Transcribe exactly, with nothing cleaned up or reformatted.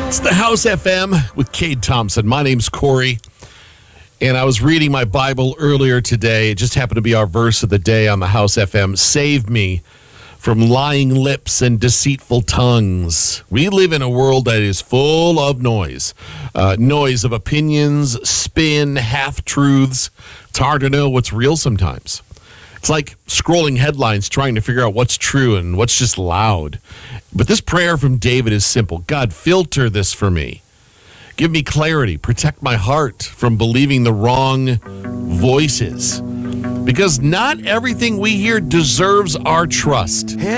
It's the House F M with Cade Thompson. My name's Corey, and I was reading my Bible earlier today. It just happened to be our verse of the day on the House F M. Save me from lying lips and deceitful tongues. We live in a world that is full of noise. Uh, noise of opinions, spin, half-truths. It's hard to know what's real sometimes. It's like scrolling headlines trying to figure out what's true and what's just loud. But this prayer from David is simple. God, filter this for me. Give me clarity. Protect my heart from believing the wrong voices. Because not everything we hear deserves our trust.